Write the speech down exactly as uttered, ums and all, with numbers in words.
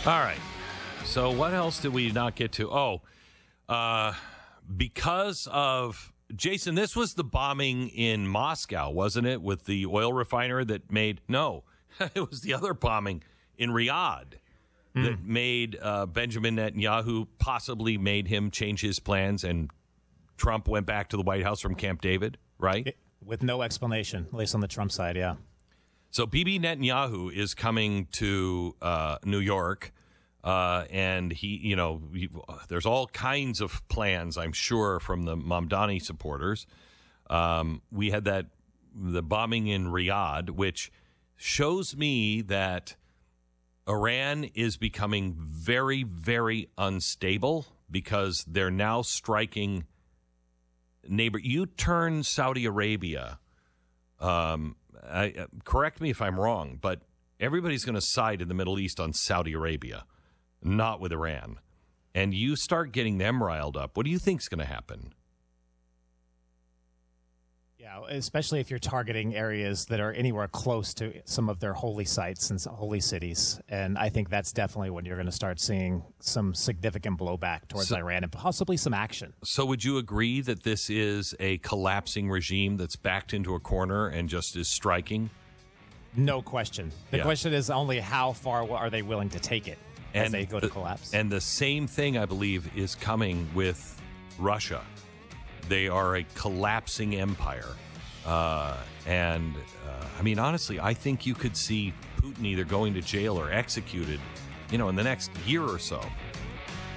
All right. So what else did we not get to? Oh, uh, because of Jason, this was the bombing in Moscow, wasn't it? With the oil refiner that made no, it was the other bombing in Riyadh mm. that made uh, Benjamin Netanyahu possibly made him change his plans, and Trump went back to the White House from Camp David, right? It, with no explanation, at least on the Trump side, yeah. So Bibi Netanyahu is coming to uh, New York, uh, and he, you know, he, there's all kinds of plans, I'm sure, from the Mamdani supporters. Um, we had that the bombing in Riyadh, which shows me that Iran is becoming very, very unstable because they're now striking neighbor. You turn Saudi Arabia. Um, I, uh, correct me if I'm wrong, but everybody's going to side in the Middle East on Saudi Arabia, not with Iran. And you start getting them riled up. What do you think is going to happen? Yeah, especially if you're targeting areas that are anywhere close to some of their holy sites and holy cities. And I think that's definitely when you're going to start seeing some significant blowback towards so, Iran and possibly some action. So would you agree that this is a collapsing regime that's backed into a corner and just is striking? No question. The yeah. question is only how far are they willing to take it as and they go the, to collapse. And the same thing, I believe, is coming with Russia. They are a collapsing empire. Uh, and, uh, I mean, honestly, I think you could see Putin either going to jail or executed, you know, in the next year or so.